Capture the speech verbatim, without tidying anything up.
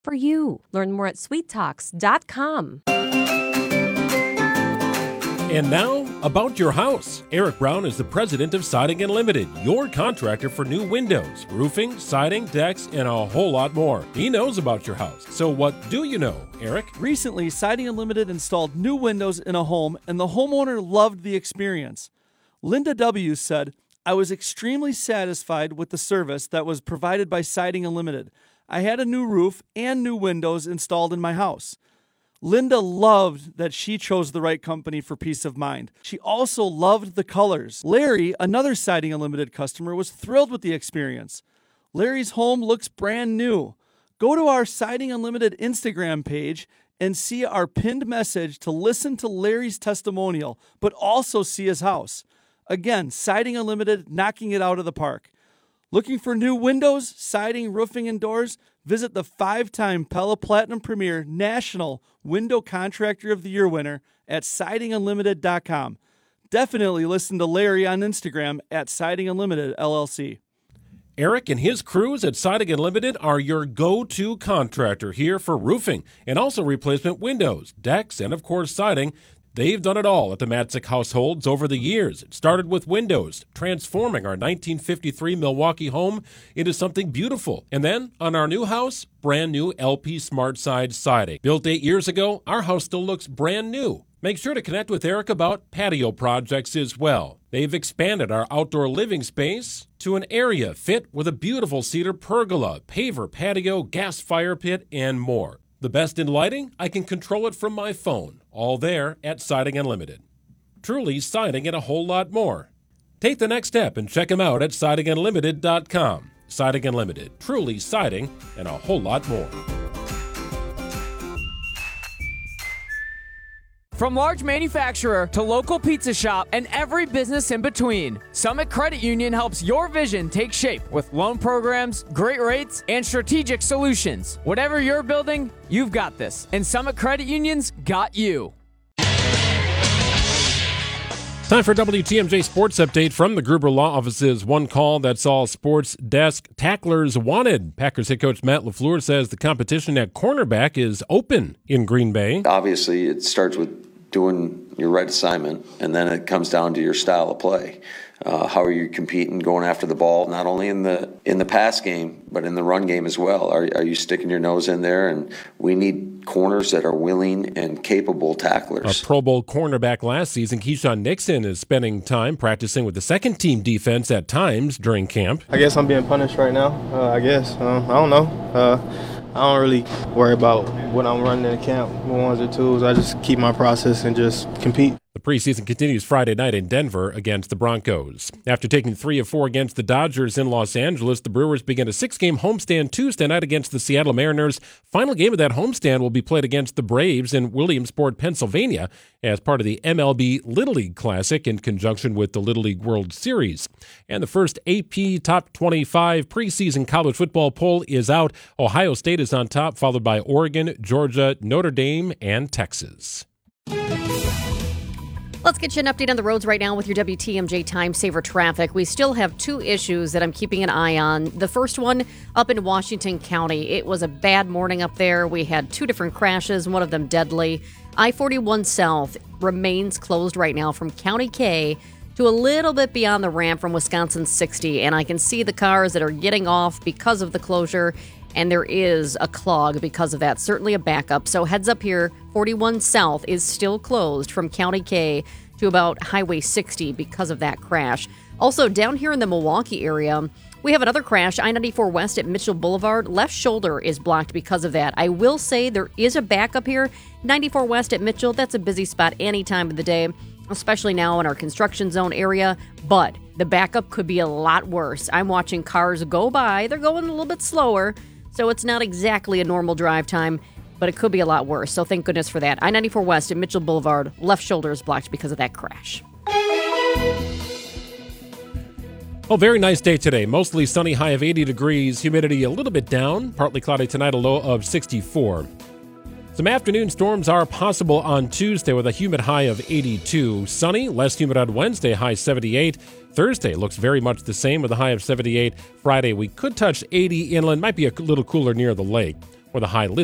for you. Learn more at sweet talks dot com. And now, about your house. Eric Brown is the president of Siding Unlimited, your contractor for new windows, roofing, siding, decks, and a whole lot more. He knows about your house. So what do you know, Eric? Recently, Siding Unlimited installed new windows in a home, and the homeowner loved the experience. Linda W. said, "I was extremely satisfied with the service that was provided by Siding Unlimited. I had a new roof and new windows installed in my house." Linda loved that she chose the right company for peace of mind. She also loved the colors. Larry, another Siding Unlimited customer, was thrilled with the experience. Larry's home looks brand new. Go to our Siding Unlimited Instagram page and see our pinned message to listen to Larry's testimonial, but also see his house. Again, Siding Unlimited, knocking it out of the park. Looking for new windows, siding, roofing, and doors? Visit the five-time Pella Platinum Premier National Window Contractor of the Year winner at siding unlimited dot com. Definitely listen to Larry on Instagram at Siding Unlimited L L C. Eric and his crews at Siding Unlimited are your go-to contractor here for roofing and also replacement windows, decks, and of course siding. They've done it all at the Matzik households over the years. It started with windows, transforming our nineteen fifty-three Milwaukee home into something beautiful. And then, on our new house, brand new L P SmartSide siding. Built eight years ago, our house still looks brand new. Make sure to connect with Eric about patio projects as well. They've expanded our outdoor living space to an area fit with a beautiful cedar pergola, paver patio, gas fire pit, and more. The best in lighting? I can control it from my phone. All there at Siding Unlimited. Truly siding and a whole lot more. Take the next step and check them out at siding unlimited dot com. Siding Unlimited. Truly siding and a whole lot more. From large manufacturer to local pizza shop and every business in between, Summit Credit Union helps your vision take shape with loan programs, great rates, and strategic solutions. Whatever you're building, you've got this. And Summit Credit Union's got you. Time for W T M J Sports Update from the Gruber Law Office's One Call, That's All Sports Desk. Tacklers wanted. Packers head coach Matt LaFleur says the competition at cornerback is open in Green Bay. Obviously, it starts with doing your right assignment, and then it comes down to your style of play. Uh, how are you competing, going after the ball, not only in the in the pass game, but in the run game as well? Are, are you sticking your nose in there? And we need corners that are willing and capable tacklers. A Pro Bowl cornerback last season, Keyshawn Nixon, is spending time practicing with the second-team defense at times during camp. I guess I'm being punished right now. Uh, I guess. Uh, I don't know. Uh, I don't really worry about what I'm running in camp, ones or twos. I just keep my process and just compete. The preseason continues Friday night in Denver against the Broncos. After taking three of four against the Dodgers in Los Angeles, the Brewers begin a six-game homestand Tuesday night against the Seattle Mariners. Final game of that homestand will be played against the Braves in Williamsport, Pennsylvania, as part of the M L B Little League Classic in conjunction with the Little League World Series. And the first A P Top twenty-five preseason college football poll is out. Ohio State is on top, followed by Oregon, Georgia, Notre Dame, and Texas. Let's get you an update on the roads right now with your W T M J Time Saver traffic. We still have two issues that I'm keeping an eye on. The first one up in Washington County. It was a bad morning up there. We had two different crashes, one of them deadly. I forty-one South remains closed right now from County K to a little bit beyond the ramp from Wisconsin sixty. And I can see the cars that are getting off because of the closure. And there is a clog because of that. Certainly a backup. So heads up here, forty-one South is still closed from County K to about Highway sixty because of that crash. Also, down here in the Milwaukee area, we have another crash, I ninety-four West at Mitchell Boulevard. Left shoulder is blocked because of that. I will say there is a backup here. ninety-four West at Mitchell, that's a busy spot any time of the day, especially now in our construction zone area. But the backup could be a lot worse. I'm watching cars go by. They're going a little bit slower. So it's not exactly a normal drive time, but it could be a lot worse. So thank goodness for that. I ninety-four West at Mitchell Boulevard, left shoulder is blocked because of that crash. Oh, very nice day today. Mostly sunny, high of eighty degrees. Humidity a little bit down. Partly cloudy tonight, a low of sixty-four. Some afternoon storms are possible on Tuesday with a humid high of eighty-two. Sunny, less humid on Wednesday, high seventy-eight. Thursday looks very much the same with a high of seventy-eight. Friday, we could touch eighty inland. Might be a little cooler near the lake. with a high